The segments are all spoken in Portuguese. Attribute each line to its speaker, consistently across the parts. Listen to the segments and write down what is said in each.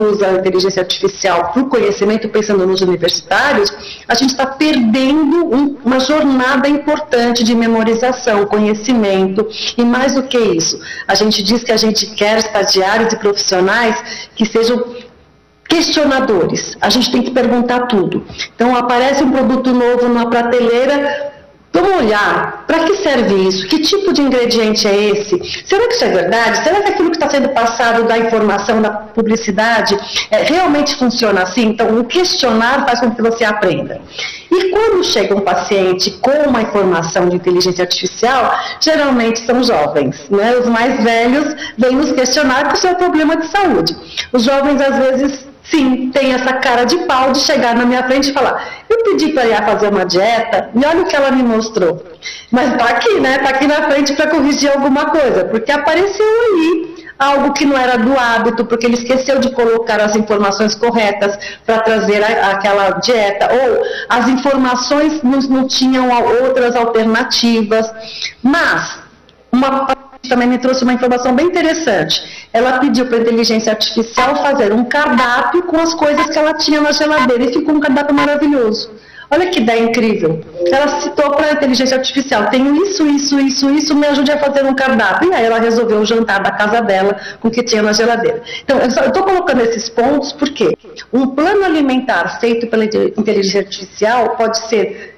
Speaker 1: usa a inteligência artificial para o conhecimento, pensando nos universitários, a gente está perdendo uma jornada importante de memorização, conhecimento, e mais do que isso, a gente diz que a gente quer estagiários e profissionais que sejam questionadores. A gente tem que perguntar tudo. Então, aparece um produto novo na prateleira, vamos olhar, para que serve isso? Que tipo de ingrediente é esse? Será que isso é verdade? Será que aquilo que está sendo passado da informação, da publicidade, realmente funciona assim? Então, o questionar faz com que você aprenda. E quando chega um paciente com uma informação de inteligência artificial, geralmente são jovens, né? Os mais velhos vêm nos questionar com o seu problema de saúde. Os jovens, às vezes, sim, tem essa cara de pau de chegar na minha frente e falar: eu pedi para ela fazer uma dieta e olha o que ela me mostrou. Mas está aqui, né? Está aqui na frente para corrigir alguma coisa, porque apareceu ali algo que não era do hábito, porque ele esqueceu de colocar as informações corretas para trazer aquela dieta, ou as informações não tinham outras alternativas. Mas também me trouxe uma informação bem interessante. Ela pediu para a inteligência artificial fazer um cardápio com as coisas que ela tinha na geladeira e ficou um cardápio maravilhoso. Olha que ideia incrível. Ela citou para a inteligência artificial: tenho isso, me ajude a fazer um cardápio. E aí ela resolveu o jantar da casa dela com o que tinha na geladeira. Então, eu estou colocando esses pontos porque um plano alimentar feito pela inteligência artificial pode ser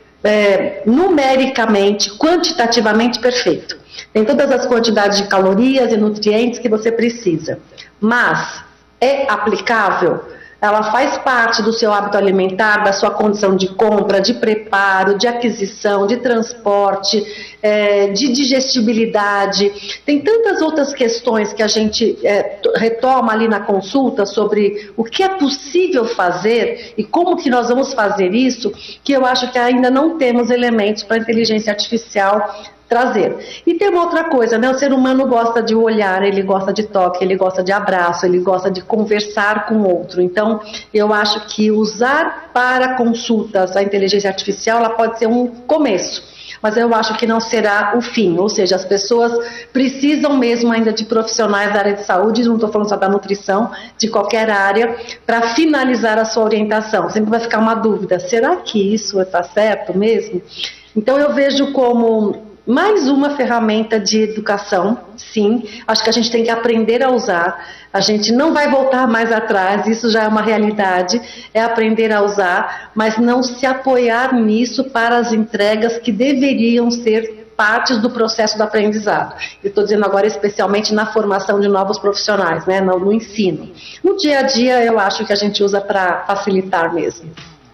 Speaker 1: numericamente, quantitativamente perfeito. Tem todas as quantidades de calorias e nutrientes que você precisa. Mas é aplicável? Ela faz parte do seu hábito alimentar, da sua condição de compra, de preparo, de aquisição, de transporte, de digestibilidade. Tem tantas outras questões que a gente retoma ali na consulta sobre o que é possível fazer e como que nós vamos fazer isso, que eu acho que ainda não temos elementos para a inteligência artificial trazer. E tem uma outra coisa, né? O ser humano gosta de olhar, ele gosta de toque, ele gosta de abraço, ele gosta de conversar com o outro. Então, eu acho que usar para consultas a inteligência artificial, ela pode ser um começo, mas eu acho que não será o fim. Ou seja, as pessoas precisam mesmo ainda de profissionais da área de saúde, não estou falando só da nutrição, de qualquer área, para finalizar a sua orientação. Sempre vai ficar uma dúvida: será que isso está certo mesmo? Então, eu vejo como mais uma ferramenta de educação, sim. Acho que a gente tem que aprender a usar. A gente não vai voltar mais atrás, isso já é uma realidade, é aprender a usar, mas não se apoiar nisso para as entregas que deveriam ser partes do processo do aprendizado. Eu estou dizendo agora especialmente na formação de novos profissionais, né, no ensino. No dia a dia, eu acho que a gente usa para facilitar mesmo.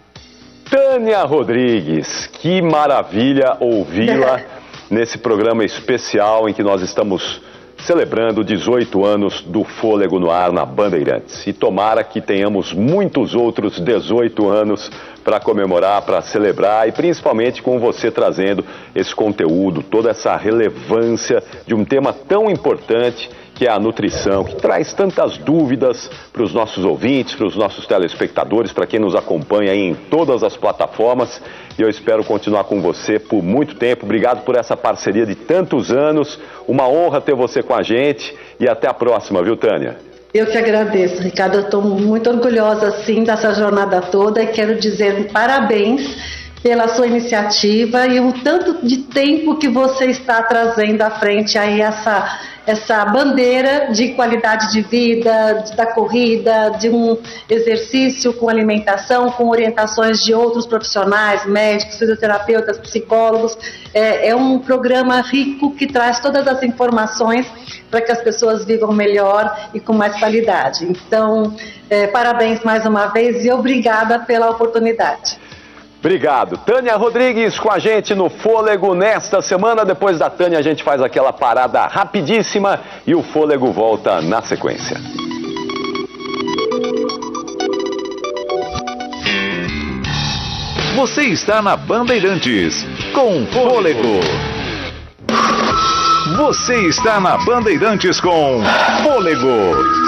Speaker 2: Tânia Rodrigues, que maravilha ouvi-la nesse programa especial em que nós estamos celebrando 18 anos do Fôlego no Ar na Bandeirantes. E tomara que tenhamos muitos outros 18 anos para comemorar, para celebrar, e principalmente com você trazendo esse conteúdo, toda essa relevância de um tema tão importante que é a nutrição, que traz tantas dúvidas para os nossos ouvintes, para os nossos telespectadores, para quem nos acompanha aí em todas as plataformas. E eu espero continuar com você por muito tempo. Obrigado por essa parceria de tantos anos. Uma honra ter você com a gente e até a próxima, viu, Tânia?
Speaker 1: Eu que agradeço, Ricardo. Eu estou muito orgulhosa, sim, dessa jornada toda e quero dizer parabéns pela sua iniciativa e o tanto de tempo que você está trazendo à frente aí essa bandeira de qualidade de vida, da corrida, de um exercício com alimentação, com orientações de outros profissionais, médicos, fisioterapeutas, psicólogos. É um programa rico que traz todas as informações para que as pessoas vivam melhor e com mais qualidade. Então, parabéns mais uma vez e obrigada pela oportunidade.
Speaker 2: Obrigado. Tânia Rodrigues com a gente no Fôlego nesta semana. Depois da Tânia a gente faz aquela parada rapidíssima e o Fôlego volta na sequência.
Speaker 3: Você está na Bandeirantes com Fôlego. Você está na Bandeirantes com Fôlego.